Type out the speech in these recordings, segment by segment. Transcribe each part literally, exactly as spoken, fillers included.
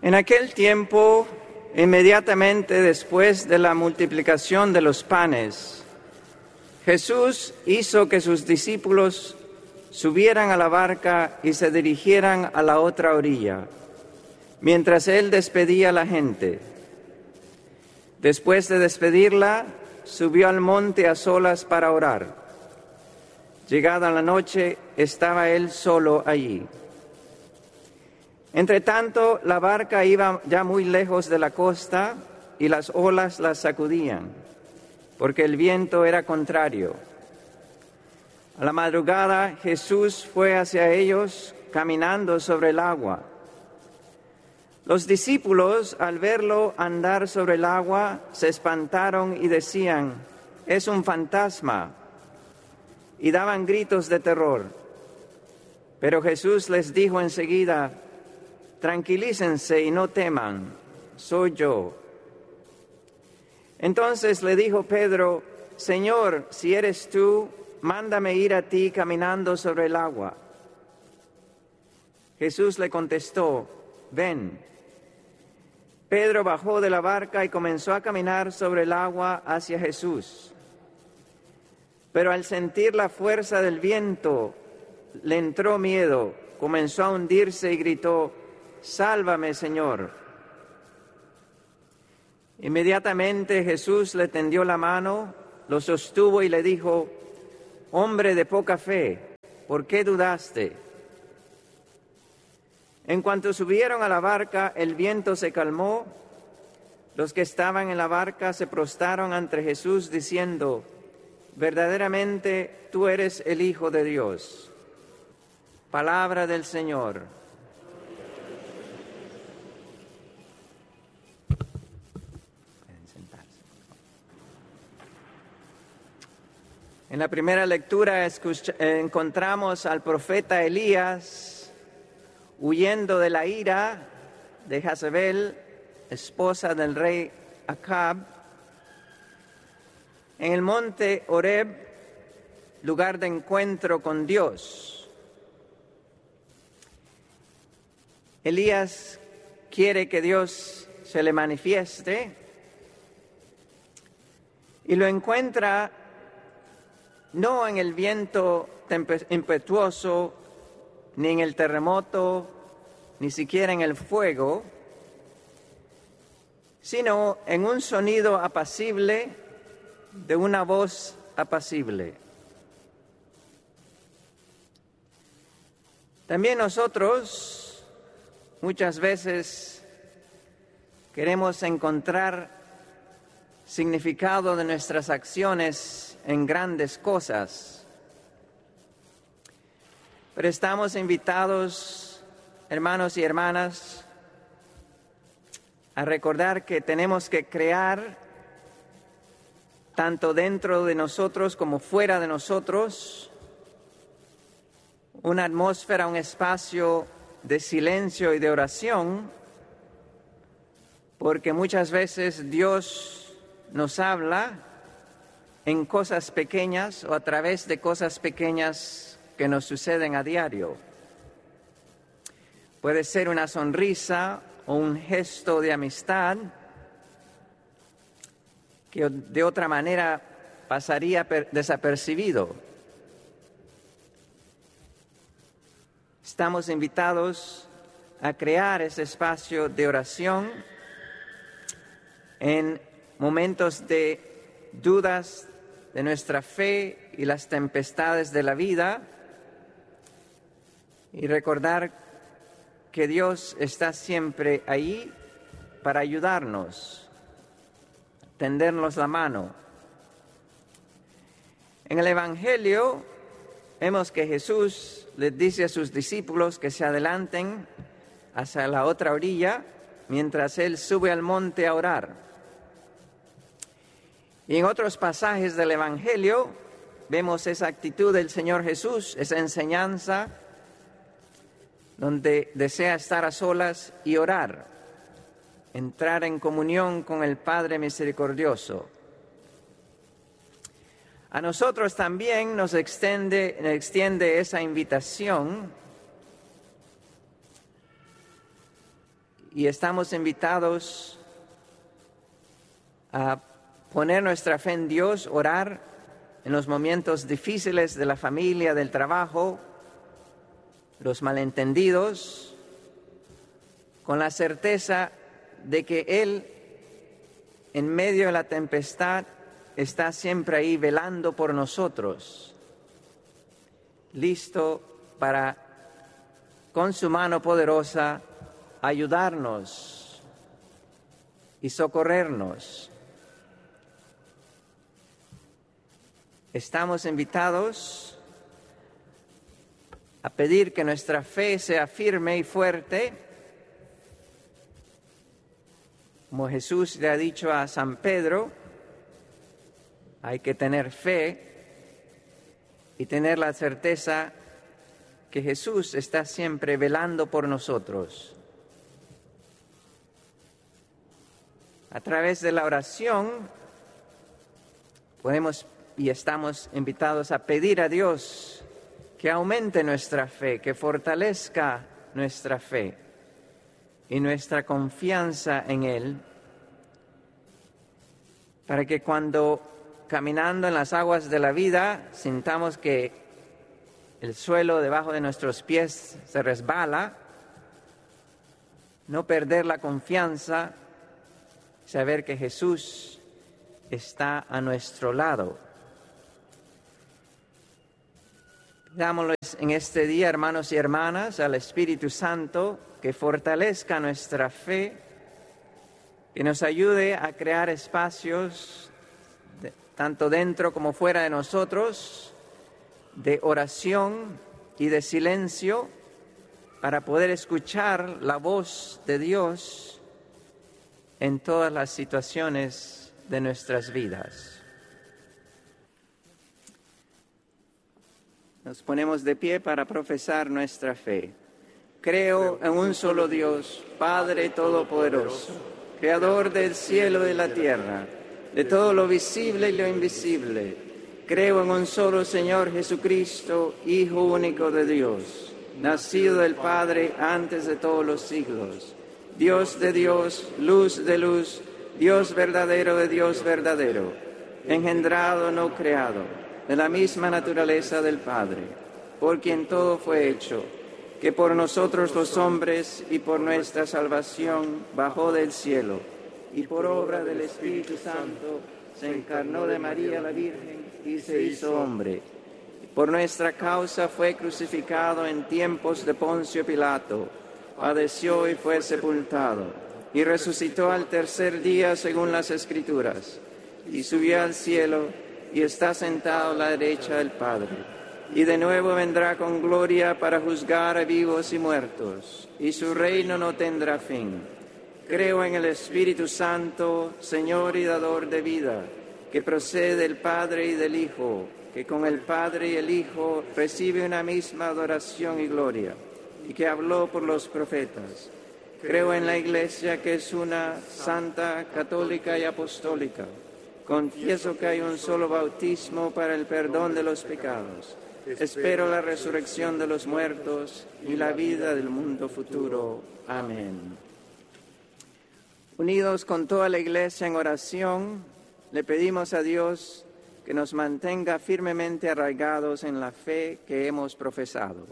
En aquel tiempo, inmediatamente después de la multiplicación de los panes, Jesús hizo que sus discípulos subieran a la barca y se dirigieran a la otra orilla, mientras él despedía a la gente. Después de despedirla, subió al monte a solas para orar. Llegada la noche, estaba él solo allí. Entretanto, la barca iba ya muy lejos de la costa y las olas la sacudían, porque el viento era contrario. A la madrugada, Jesús fue hacia ellos caminando sobre el agua. Los discípulos, al verlo andar sobre el agua, se espantaron y decían: «Es un fantasma», y daban gritos de terror. Pero Jesús les dijo enseguida: «Tranquilícense y no teman, soy yo». Entonces le dijo Pedro: «Señor, si eres tú, mándame ir a ti caminando sobre el agua». Jesús le contestó: «Ven». Pedro bajó de la barca y comenzó a caminar sobre el agua hacia Jesús. Pero al sentir la fuerza del viento, le entró miedo, comenzó a hundirse y gritó: «Sálvame, Señor». Inmediatamente Jesús le tendió la mano, lo sostuvo y le dijo: «Hombre de poca fe, ¿por qué dudaste?». En cuanto subieron a la barca, el viento se calmó. Los que estaban en la barca se prostraron ante Jesús diciendo: «Verdaderamente tú eres el Hijo de Dios». Palabra del Señor. En la primera lectura escucha, encontramos al profeta Elías huyendo de la ira de Jezabel, esposa del rey Acab, en el monte Horeb, lugar de encuentro con Dios. Elías quiere que Dios se le manifieste y lo encuentra no en el viento impetuoso, ni en el terremoto, ni siquiera en el fuego, sino en un sonido apacible de una voz apacible. También nosotros muchas veces queremos encontrar significado de nuestras acciones en grandes cosas. Pero estamos invitados, hermanos y hermanas, a recordar que tenemos que crear, tanto dentro de nosotros como fuera de nosotros, una atmósfera, un espacio de silencio y de oración, porque muchas veces Dios nos habla en cosas pequeñas o a través de cosas pequeñas que nos suceden a diario. Puede ser una sonrisa o un gesto de amistad que de otra manera pasaría desapercibido. Estamos invitados a crear ese espacio de oración en momentos de dudas de nuestra fe y las tempestades de la vida, y recordar que Dios está siempre ahí para ayudarnos, tendernos la mano. En el Evangelio vemos que Jesús les dice a sus discípulos que se adelanten hacia la otra orilla mientras Él sube al monte a orar. Y en otros pasajes del Evangelio vemos esa actitud del Señor Jesús, esa enseñanza donde desea estar a solas y orar, entrar en comunión con el Padre misericordioso. A nosotros también nos extiende, extiende esa invitación, y estamos invitados a poner nuestra fe en Dios, orar en los momentos difíciles de la familia, del trabajo, los malentendidos, con la certeza de que Él, en medio de la tempestad, está siempre ahí velando por nosotros, listo para, con su mano poderosa, ayudarnos y socorrernos. Estamos invitados a pedir que nuestra fe sea firme y fuerte, como Jesús le ha dicho a San Pedro. Hay que tener fe y tener la certeza que Jesús está siempre velando por nosotros. A través de la oración podemos y estamos invitados a pedir a Dios que aumente nuestra fe, que fortalezca nuestra fe y nuestra confianza en Él, para que cuando caminando en las aguas de la vida sintamos que el suelo debajo de nuestros pies se resbala, no perder la confianza, saber que Jesús está a nuestro lado. Pidámosle en este día, hermanos y hermanas, al Espíritu Santo que fortalezca nuestra fe, que nos ayude a crear espacios, de, tanto dentro como fuera de nosotros, de oración y de silencio, para poder escuchar la voz de Dios en todas las situaciones de nuestras vidas. Nos ponemos de pie para profesar nuestra fe. Creo en un solo Dios, Padre Todopoderoso, Creador del cielo y de la tierra, de todo lo visible y lo invisible. Creo en un solo Señor Jesucristo, Hijo único de Dios, nacido del Padre antes de todos los siglos, Dios de Dios, luz de luz, Dios verdadero de Dios verdadero, engendrado, no creado, de la misma naturaleza del Padre, por quien todo fue hecho, que por nosotros los hombres y por nuestra salvación bajó del cielo, y por obra del Espíritu Santo se encarnó de María la Virgen y se hizo hombre. Por nuestra causa fue crucificado en tiempos de Poncio Pilato, padeció y fue sepultado, y resucitó al tercer día según las Escrituras, y subió al cielo, y está sentado a la derecha del Padre. Y de nuevo vendrá con gloria para juzgar a vivos y muertos, y su reino no tendrá fin. Creo en el Espíritu Santo, Señor y dador de vida, que procede del Padre y del Hijo, que con el Padre y el Hijo recibe una misma adoración y gloria, y que habló por los profetas. Creo en la Iglesia, que es una, santa, católica y apostólica. Confieso que hay un solo bautismo para el perdón de los pecados. Espero la resurrección de los muertos y la vida del mundo futuro. Amén. Unidos con toda la Iglesia en oración, le pedimos a Dios que nos mantenga firmemente arraigados en la fe que hemos profesado.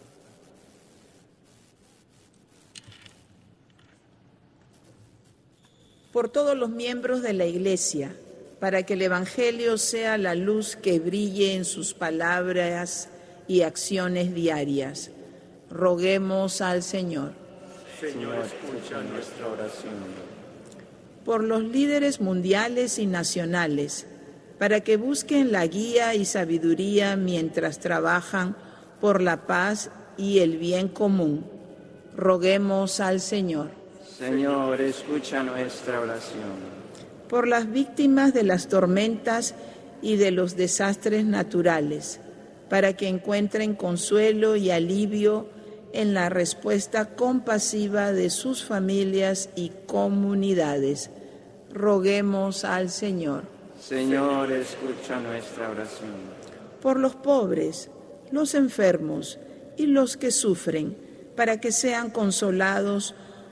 Por todos los miembros de la Iglesia, para que el Evangelio sea la luz que brille en sus palabras y acciones diarias. Roguemos al Señor. Señor, escucha nuestra oración. Por los líderes mundiales y nacionales, para que busquen la guía y sabiduría mientras trabajan por la paz y el bien común. Roguemos al Señor. Señor, escucha nuestra oración. Por las víctimas de las tormentas y de los desastres naturales, para que encuentren consuelo y alivio en la respuesta compasiva de sus familias y comunidades. Roguemos al Señor. Señor, escucha nuestra oración. Por los pobres, los enfermos y los que sufren, para que sean consolados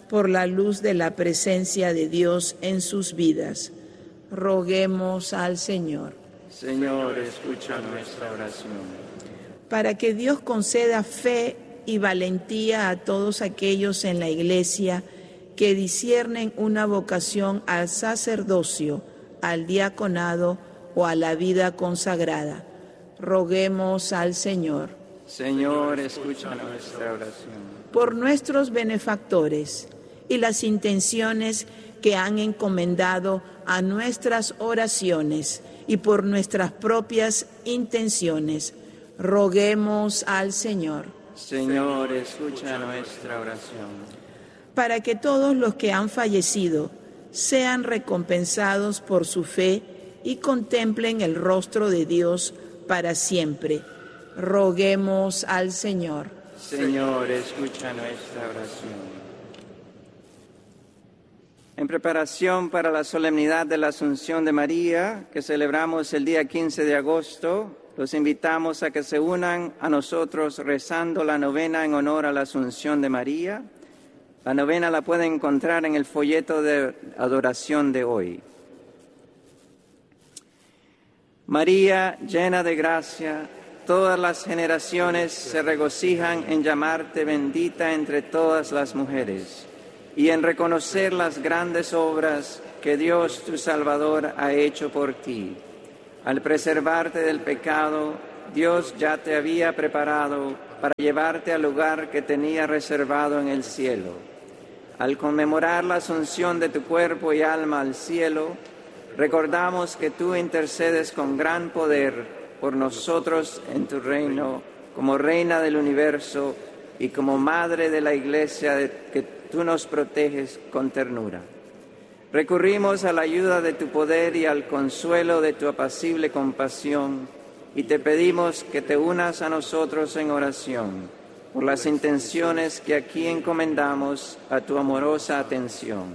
por la luz de la presencia de Dios en sus vidas. Roguemos al Señor. Señor, escucha nuestra oración. Para que Dios conceda fe y valentía a todos aquellos en la Iglesia que disciernen una vocación al sacerdocio, al diaconado o a la vida consagrada. Roguemos al Señor. Señor, escucha nuestra oración. Por nuestros benefactores y las intenciones que han encomendado a nuestras oraciones y por nuestras propias intenciones, roguemos al Señor. Señor, escucha nuestra oración. Para que todos los que han fallecido sean recompensados por su fe y contemplen el rostro de Dios para siempre, roguemos al Señor. Señor, escucha nuestra oración. En preparación para la solemnidad de la Asunción de María, que celebramos el día quince de agosto, los invitamos a que se unan a nosotros rezando la novena en honor a la Asunción de María. La novena la pueden encontrar en el folleto de adoración de hoy. María, llena de gracia, todas las generaciones se regocijan en llamarte bendita entre todas las mujeres y en reconocer las grandes obras que Dios tu Salvador ha hecho por ti. Al preservarte del pecado, Dios ya te había preparado para llevarte al lugar que tenía reservado en el cielo. Al conmemorar la asunción de tu cuerpo y alma al cielo, recordamos que tú intercedes con gran poder por nosotros en tu reino, como Reina del universo y como Madre de la Iglesia de que tú nos proteges con ternura. Recurrimos a la ayuda de tu poder y al consuelo de tu apacible compasión y te pedimos que te unas a nosotros en oración por las intenciones que aquí encomendamos a tu amorosa atención.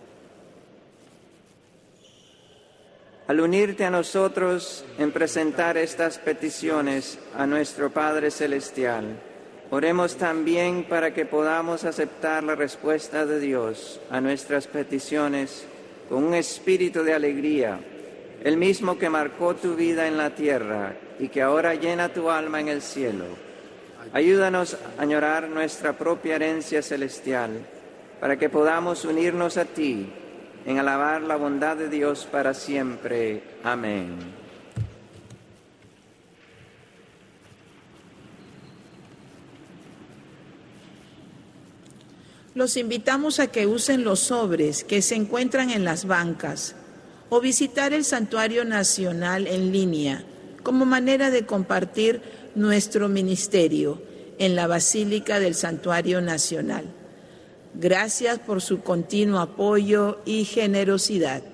Al unirte a nosotros en presentar estas peticiones a nuestro Padre Celestial, oremos también para que podamos aceptar la respuesta de Dios a nuestras peticiones con un espíritu de alegría, el mismo que marcó tu vida en la tierra y que ahora llena tu alma en el cielo. Ayúdanos a añorar nuestra propia herencia celestial para que podamos unirnos a ti en alabar la bondad de Dios para siempre. Amén. Los invitamos a que usen los sobres que se encuentran en las bancas o visitar el Santuario Nacional en línea como manera de compartir nuestro ministerio en la Basílica del Santuario Nacional. Gracias por su continuo apoyo y generosidad.